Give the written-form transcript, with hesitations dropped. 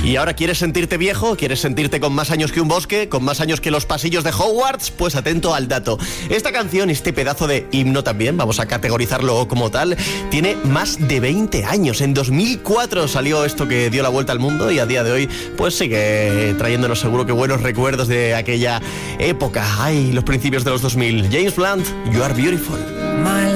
Y ahora, ¿quieres sentirte viejo? ¿Quieres sentirte con más años que un bosque? ¿Con más años que los pasillos de Hogwarts? Pues atento al dato. Esta canción, este pedazo de himno también, vamos a categorizarlo como tal, tiene más de 20 años. En 2004 salió esto que dio la vuelta al mundo y a día de hoy pues sigue trayéndonos seguro que buenos recuerdos de aquella época. Ay, los principios de los 2000. James Blunt, You Are Beautiful.